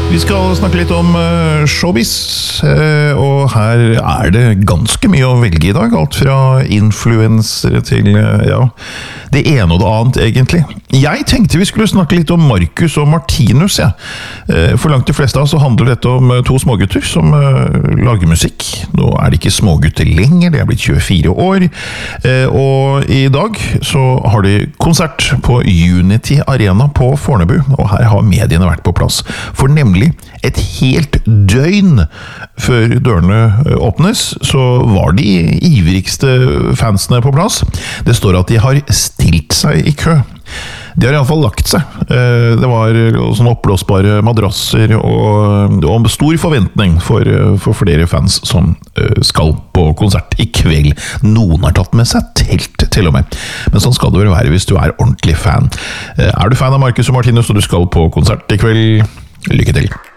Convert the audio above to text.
Vi skal snakke litt om showbiz, og her det ganske mye å velge i dag. Alt fra influensere til, det ene og det annet egentlig. Jeg tenkte vi skulle snakke litt om Marcus og Martinus, For langt de fleste av oss så handler dette om to smågutter som lager musikk. Nå det ikke smågutter lenger, de blitt 24 år. Og i dag så har de konsert på Unity Arena på Fornebu, og her har mediene vært på plass. For nemlig et helt døgn før dørene åpnes, så var de ivrigste fansene på plass. Det står at de har stilt seg i kø. De har i alle fall lagt seg. Det var sånne oppblåsbare madrasser og stor forventning for flere fans som skal på konsert i kveld. Noen har tatt med seg telt til og med. Men sånn skal det vel være hvis du ordentlig fan. Du fan av Marcus og Martinus og du skal på konsert i kveld? Lykke til!